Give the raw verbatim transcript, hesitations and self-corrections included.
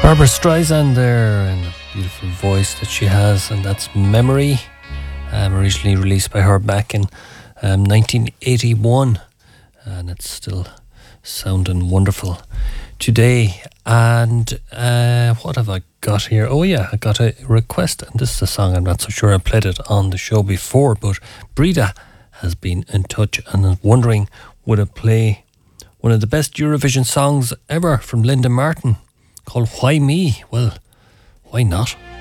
Barbara Streisand there, and the beautiful voice that she has, and that's Memory, um, originally released by her back in um, nineteen eighty-one, and it's still sounding wonderful today. And uh, what have I got here? Oh yeah, I got a request, and this is a song I'm not so sure I played it on the show before, but Breda has been in touch and is wondering, would I play one of the best Eurovision songs ever from Linda Martin, called Why Me? Well, why not?